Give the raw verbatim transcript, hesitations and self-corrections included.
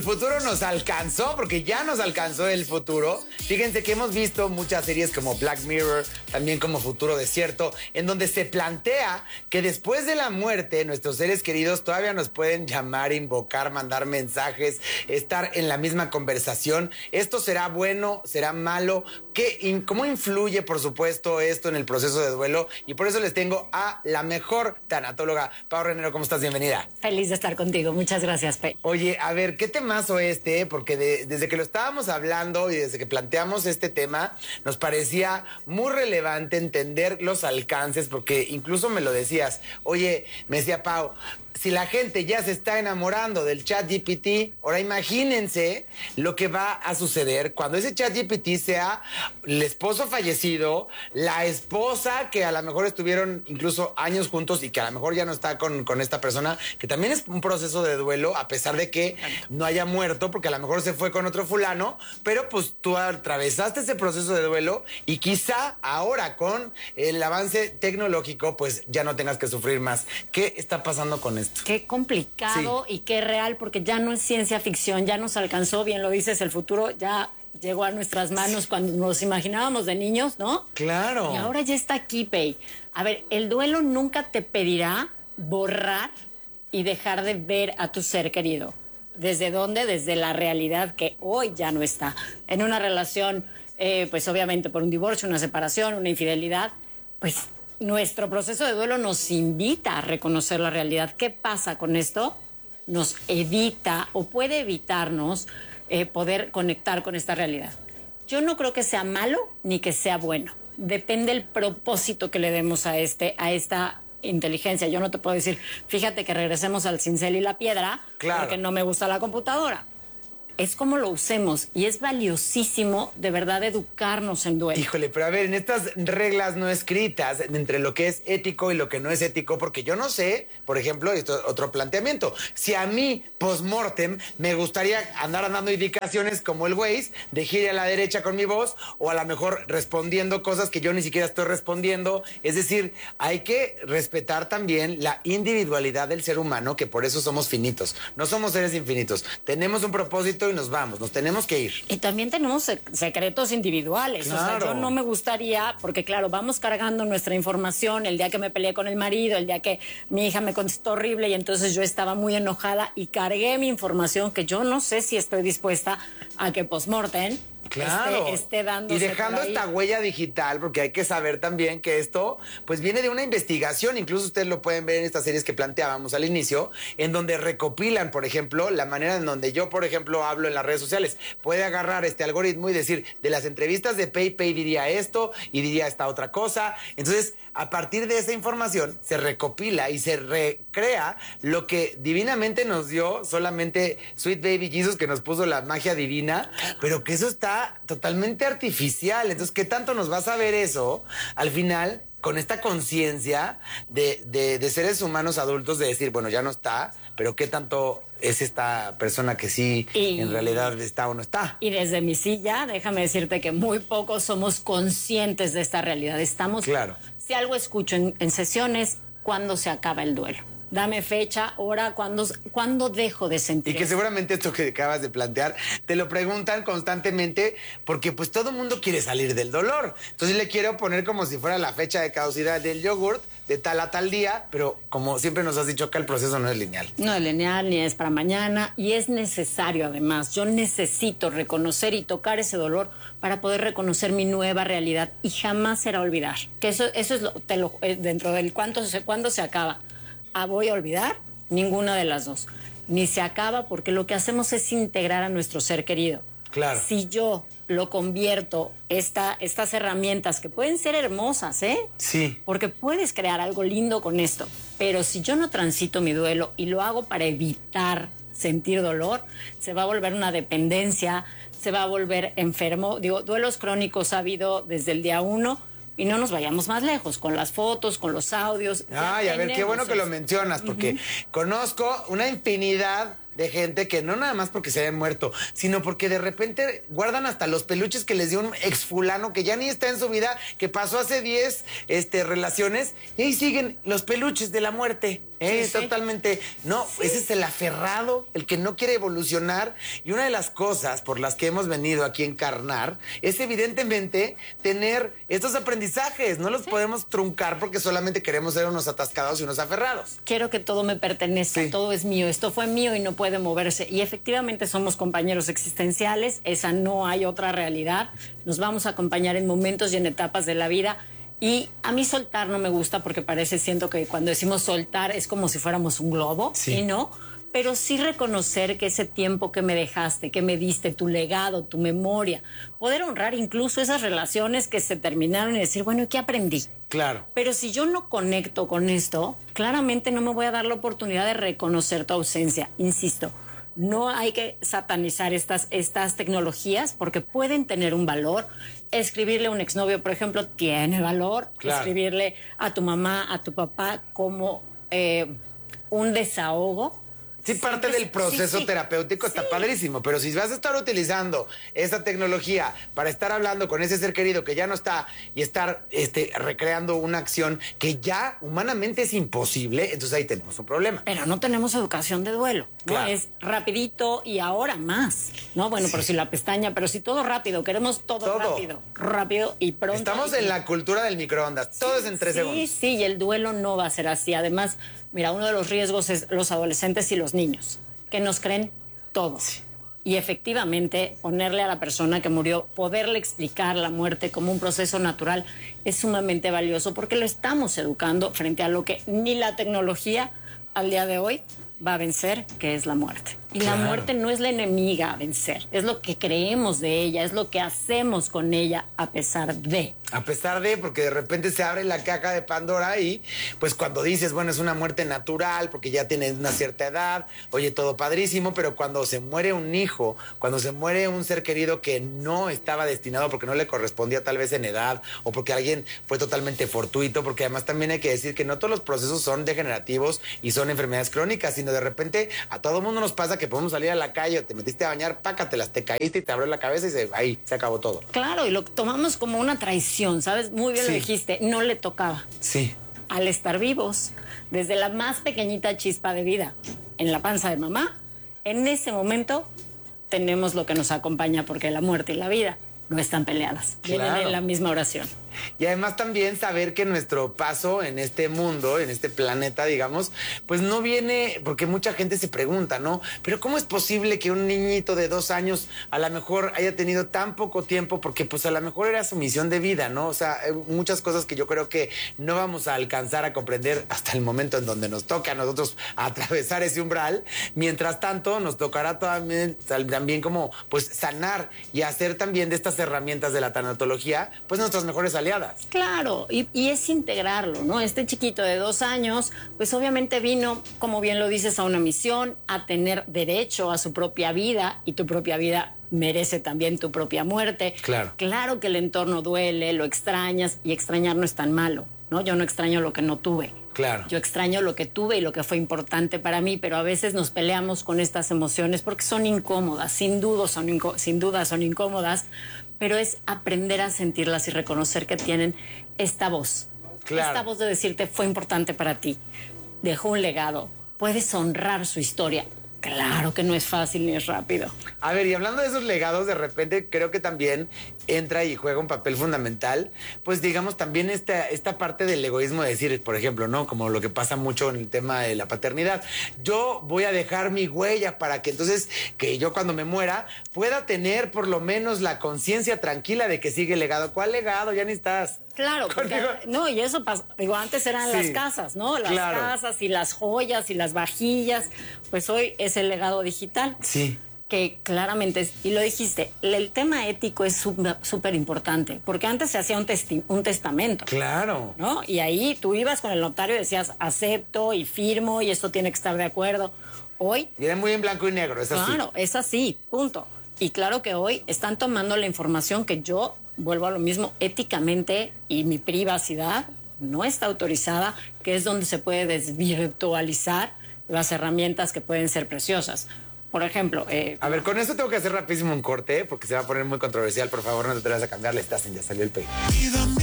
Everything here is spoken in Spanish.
El futuro nos alcanzó, porque ya nos alcanzó el futuro. Fíjense que hemos visto muchas series como Black Mirror, también como Futuro Desierto, en donde se plantea que después de la muerte nuestros seres queridos todavía nos pueden llamar, invocar, mandar mensajes, estar en la misma conversación. ¿Esto será bueno? ¿Será malo? ¿Qué, ¿Cómo influye, por supuesto, esto en el proceso de duelo? Y por eso les tengo a la mejor tanatóloga. Pau Renero, ¿cómo estás? Bienvenida. Feliz de estar contigo. Muchas gracias, Pe. Oye, a ver, ¿qué temazo este? Porque de, desde que lo estábamos hablando y desde que planteamos este tema, nos parecía muy relevante entender los alcances, porque incluso me lo decías. Oye, me decía Pau, si la gente ya se está enamorando del ChatGPT, ahora imagínense lo que va a suceder cuando ese ChatGPT sea el esposo fallecido, la esposa que a lo mejor estuvieron incluso años juntos y que a lo mejor ya no está con, con esta persona, que también es un proceso de duelo, a pesar de que no haya muerto, porque a lo mejor se fue con otro fulano, pero pues tú atravesaste ese proceso de duelo y quizá ahora con el avance tecnológico, pues ya no tengas que sufrir más. ¿Qué está pasando con esto? Qué complicado sí. Y qué real, porque ya no es ciencia ficción, ya nos alcanzó, bien lo dices, el futuro ya llegó a nuestras manos cuando nos imaginábamos de niños, ¿no? Claro. Y ahora ya está aquí, Pei. A ver, el duelo nunca te pedirá borrar y dejar de ver a tu ser querido. ¿Desde dónde? Desde la realidad que hoy ya no está. En una relación, eh, pues obviamente por un divorcio, una separación, una infidelidad, pues nuestro proceso de duelo nos invita a reconocer la realidad. ¿Qué pasa con esto? Nos evita o puede evitarnos eh, poder conectar con esta realidad. Yo no creo que sea malo ni que sea bueno. Depende el propósito que le demos a, este, a esta inteligencia. Yo no te puedo decir, fíjate que regresemos al cincel y la piedra, claro, porque no me gusta la computadora. Es como lo usemos y es valiosísimo de verdad educarnos en duelo. Híjole, pero a ver, en estas reglas no escritas entre lo que es ético y lo que no es ético, porque yo no sé, por ejemplo, esto es otro planteamiento, si a mí post-mortem me gustaría andar dando indicaciones como el Waze, de gire a la derecha con mi voz, o a lo mejor respondiendo cosas que yo ni siquiera estoy respondiendo. Es decir, hay que respetar también la individualidad del ser humano, que por eso somos finitos, no somos seres infinitos, tenemos un propósito y nos vamos, nos tenemos que ir. Y también tenemos secretos individuales. Claro. O sea, yo no me gustaría, porque claro, vamos cargando nuestra información el día que me peleé con el marido, el día que mi hija me contestó horrible y entonces yo estaba muy enojada y cargué mi información que yo no sé si estoy dispuesta a que post-mortem Claro, esté, esté dándose y dejando esta huella digital, porque hay que saber también que esto pues viene de una investigación. Incluso ustedes lo pueden ver en estas series que planteábamos al inicio, en donde recopilan, por ejemplo, la manera en donde yo, por ejemplo, hablo en las redes sociales. Puede agarrar este algoritmo y decir, de las entrevistas de Pei, Pei diría esto y diría esta otra cosa. Entonces, a partir de esa información se recopila y se recrea lo que divinamente nos dio solamente Sweet Baby Jesus, que nos puso la magia divina, pero que eso está totalmente artificial. Entonces, ¿qué tanto nos va a saber eso al final con esta conciencia de, de, de seres humanos adultos de decir, bueno, ya no está, pero qué tanto es esta persona que sí y, en realidad está o no está? Y desde mi silla, déjame decirte que muy pocos somos conscientes de esta realidad. Estamos, claro. Si algo escucho en, en sesiones, ¿cuándo se acaba el duelo? Dame fecha, hora, ¿cuándo, ¿cuándo dejo de sentir? Y que seguramente esto que acabas de plantear, te lo preguntan constantemente porque pues todo el mundo quiere salir del dolor. Entonces le quiero poner como si fuera la fecha de caducidad del yogurt, de tal a tal día, pero como siempre nos has dicho acá, el proceso no es lineal. No es lineal, ni es para mañana, y es necesario además. Yo necesito reconocer y tocar ese dolor para poder reconocer mi nueva realidad y jamás será olvidar. Que eso, eso es lo, te lo, dentro del cuánto se, cuándo se acaba. ¿A voy a olvidar? Ninguna de las dos. Ni se acaba porque lo que hacemos es integrar a nuestro ser querido. Claro. Si yo lo convierto, esta, estas herramientas que pueden ser hermosas, ¿eh? Sí. Porque puedes crear algo lindo con esto. Pero si yo no transito mi duelo y lo hago para evitar sentir dolor, se va a volver una dependencia, se va a volver enfermo. Digo, duelos crónicos ha habido desde el día uno. Y no nos vayamos más lejos, con las fotos, con los audios. Ay, a ver, qué bueno que lo mencionas, porque uh-huh. conozco una infinidad de gente que no nada más porque se hayan muerto, sino porque de repente guardan hasta los peluches que les dio un ex fulano que ya ni está en su vida, que pasó hace diez este, relaciones, y ahí siguen los peluches de la muerte. Eh, Sí, sí. totalmente. No, ese es el aferrado, el que no quiere evolucionar. Y una de las cosas por las que hemos venido aquí a encarnar es evidentemente tener estos aprendizajes. No los podemos truncar porque solamente queremos ser unos atascados y unos aferrados. Quiero que todo me pertenezca, Sí. todo es mío, esto fue mío y no puede moverse. Y efectivamente somos compañeros existenciales, esa no hay otra realidad. Nos vamos a acompañar en momentos y en etapas de la vida. Y a mí soltar no me gusta porque parece, siento que cuando decimos soltar es como si fuéramos un globo, Sí. y no. Pero sí reconocer que ese tiempo que me dejaste, que me diste, tu legado, tu memoria, poder honrar incluso esas relaciones que se terminaron y decir, bueno, ¿y qué aprendí? Claro. Pero si yo no conecto con esto, claramente no me voy a dar la oportunidad de reconocer tu ausencia. Insisto, no hay que satanizar estas, estas tecnologías porque pueden tener un valor. Escribirle a un exnovio, por ejemplo, tiene valor. Claro. Escribirle a tu mamá, a tu papá como eh, un desahogo. Sí, parte Siempre- del proceso sí, sí. terapéutico está Sí. padrísimo, pero si vas a estar utilizando esa tecnología para estar hablando con ese ser querido que ya no está y estar este, recreando una acción que ya humanamente es imposible, entonces ahí tenemos un problema. Pero no tenemos educación de duelo, ¿no? Claro. Es rapidito y ahora más, ¿no? Bueno, pero si la pestaña, pero si todo rápido, queremos todo, Todo. rápido, rápido y pronto. Estamos y- en la cultura del microondas, todo es en tres Sí, segundos. sí, y el duelo no va a ser así. Además, mira, uno de los riesgos es los adolescentes y los niños, que nos creen todo. Y efectivamente, ponerle a la persona que murió, poderle explicar la muerte como un proceso natural es sumamente valioso porque lo estamos educando frente a lo que ni la tecnología al día de hoy va a vencer, que es la muerte. Y Claro. la muerte no es la enemiga a vencer, es lo que creemos de ella, es lo que hacemos con ella a pesar de. A pesar de, porque de repente se abre la caja de Pandora y pues cuando dices, bueno, es una muerte natural porque ya tienes una cierta edad, oye, todo padrísimo, pero cuando se muere un hijo, cuando se muere un ser querido que no estaba destinado porque no le correspondía tal vez en edad o porque alguien fue totalmente fortuito, porque además también hay que decir que no todos los procesos son degenerativos y son enfermedades crónicas, sino de repente a todo mundo nos pasa que podemos salir a la calle o te metiste a bañar, pácatelas, te caíste y te abrió la cabeza y se, ahí se acabó todo. Claro, y lo tomamos como una traición, ¿sabes? Muy bien Sí. lo dijiste, no le tocaba. Sí. Al estar vivos, desde la más pequeñita chispa de vida en la panza de mamá, en ese momento tenemos lo que nos acompaña porque la muerte y la vida no están peleadas, vienen Claro. en la misma oración. Y además también saber que nuestro paso en este mundo, en este planeta, digamos, pues no viene, porque mucha gente se pregunta, ¿no? Pero ¿cómo es posible que un niñito de dos años a lo mejor haya tenido tan poco tiempo? Porque pues a lo mejor era su misión de vida, ¿no? O sea, hay muchas cosas que yo creo que no vamos a alcanzar a comprender hasta el momento en donde nos toque a nosotros atravesar ese umbral. Mientras tanto, nos tocará también, también como pues sanar y hacer también de estas herramientas de la tanatología, pues nuestras mejores aliadas. Claro, y, y es integrarlo, ¿no? Este chiquito de dos años, pues obviamente vino, como bien lo dices, a una misión, a tener derecho a su propia vida, y tu propia vida merece también tu propia muerte. Claro. Claro que el entorno duele, lo extrañas, y extrañar no es tan malo, ¿no? Yo no extraño lo que no tuve. Claro. Yo extraño lo que tuve y lo que fue importante para mí, pero a veces nos peleamos con estas emociones porque son incómodas, sin duda son, inco- sin duda son incómodas, pero es aprender a sentirlas y reconocer que tienen esta voz. Claro. Esta voz de decirte fue importante para ti, dejó un legado, puedes honrar su historia. Claro que no es fácil ni es rápido. A ver, y hablando de esos legados, de repente creo que también entra y juega un papel fundamental, pues digamos también esta, esta parte del egoísmo de decir, por ejemplo, ¿no? Como lo que pasa mucho en el tema de la paternidad. Yo voy a dejar mi huella para que entonces, que yo cuando me muera, pueda tener por lo menos la conciencia tranquila de que sigue el legado. ¿Cuál legado? Ya ni estás. Claro, porque, Contigo. no, y eso pasó, digo, antes eran Sí, las casas, ¿no? Las claro. casas y las joyas y las vajillas, pues hoy es el legado digital. Sí. Que claramente es, y lo dijiste, el tema ético es súper importante, porque antes se hacía un, testi- un testamento, Claro. ¿no? Y ahí tú ibas con el notario y decías, acepto y firmo y esto tiene que estar de acuerdo. Hoy, Viene muy en blanco y negro, es así. claro, es así, punto. Y claro que hoy están tomando la información que yo, vuelvo a lo mismo, éticamente y mi privacidad no está autorizada, que es donde se puede desvirtualizar las herramientas que pueden ser preciosas. Por ejemplo, eh, A ver, con esto tengo que hacer rapidísimo un corte, porque se va a poner muy controversial. Por favor, no te atrevas a cambiarle. Estás en Ya Salió el Peine.